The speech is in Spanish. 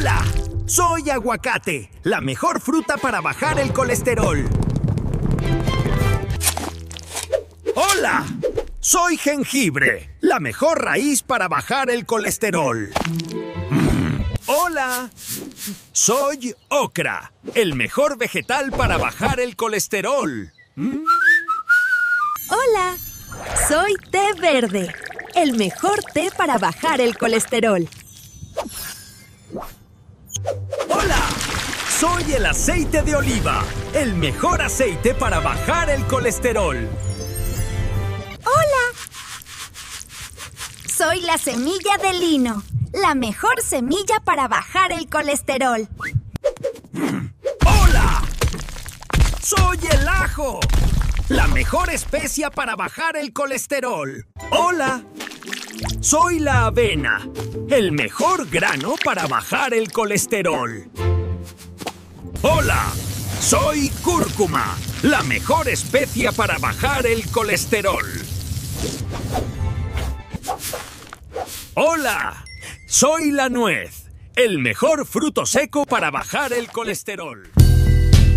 Hola, soy aguacate, la mejor fruta para bajar el colesterol. Hola, soy jengibre, la mejor raíz para bajar el colesterol. Hola, soy ocra, el mejor vegetal para bajar el colesterol. Hola, soy té verde, el mejor té para bajar el colesterol. Hola, soy el aceite de oliva, el mejor aceite para bajar el colesterol. ¡Hola! Soy la semilla de lino, la mejor semilla para bajar el colesterol. ¡Hola! Soy el ajo, la mejor especia para bajar el colesterol. ¡Hola! Soy la avena, el mejor grano para bajar el colesterol. ¡Hola! Soy cúrcuma, la mejor especia para bajar el colesterol. ¡Hola! Soy la nuez, el mejor fruto seco para bajar el colesterol.